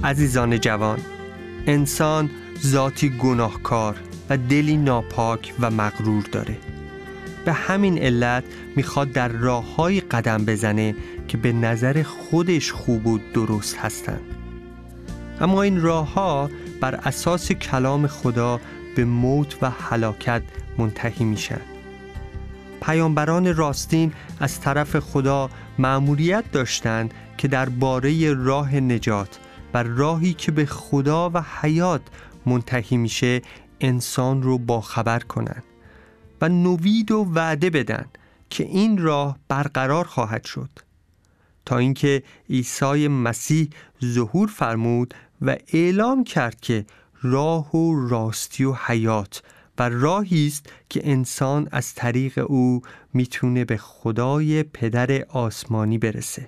عزیزان جوان، انسان ذاتی گناهکار و دلی ناپاک و مغرور داره. به همین علت میخواد در راه‌های قدم بزنه که به نظر خودش خوب و درست هستن. اما این راه‌ها بر اساس کلام خدا به موت و هلاکت منتهی میشن. پیامبران راستین از طرف خدا مأموریت داشتند که درباره راه نجات و راهی که به خدا و حیات منتهی میشه انسان رو باخبر کنن و نوید و وعده بدن که این راه برقرار خواهد شد، تا اینکه عیسی مسیح ظهور فرمود و اعلام کرد که راه و راستی و حیات و راهی است که انسان از طریق او میتونه به خدای پدر آسمانی برسه.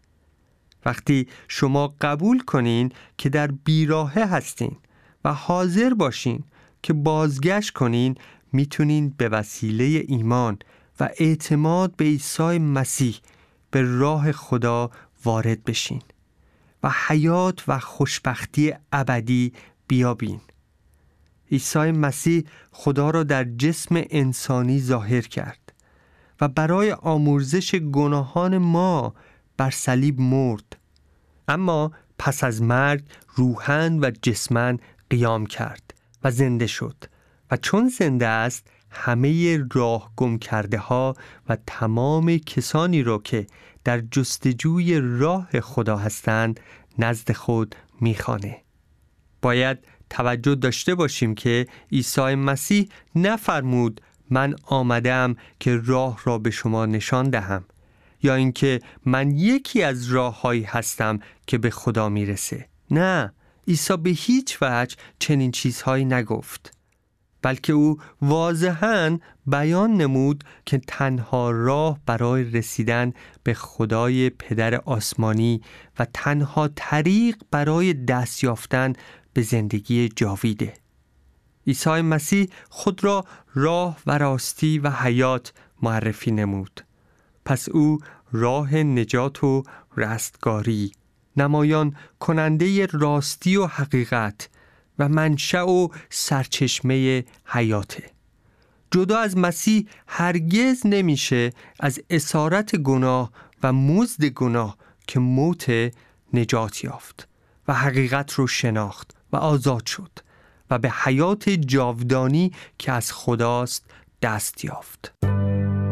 وقتی شما قبول کنین که در بیراهه هستین و حاضر باشین که بازگشت کنین، میتونین به وسیله ایمان و اعتماد به عیسی مسیح به راه خدا وارد بشین و حیات و خوشبختی ابدی بیابین. عیسی مسیح خدا را در جسم انسانی ظاهر کرد و برای آمرزش گناهان ما بر صلیب مرد، اما پس از مرگ روحاً و جسماً قیام کرد و زنده شد و چون زنده است همه راه گم کرده ها و تمام کسانی را که در جستجوی راه خدا هستند نزد خود میخوانه. باید توجه داشته باشیم که عیسی مسیح نفرمود من آمدم که راه را به شما نشان دهم، یا اینکه من یکی از راههایی هستم که به خدا میرسه. نه، عیسی به هیچ وجه چنین چیزهایی نگفت، بلکه او واضحاً بیان نمود که تنها راه برای رسیدن به خدای پدر آسمانی و تنها طریق برای دست یافتن به زندگی جاویده. عیسی مسیح خود را راه و راستی و حیات معرفی نمود. پس او راه نجات و رستگاری، نمایان کننده راستی و حقیقت و منشأ و سرچشمه حیاته. جدا از مسیح هرگز نمیشه از اسارت گناه و مزد گناه که موت نجات یافت و حقیقت رو شناخت و آزاد شد و به حیات جاودانی که از خداست دست یافت.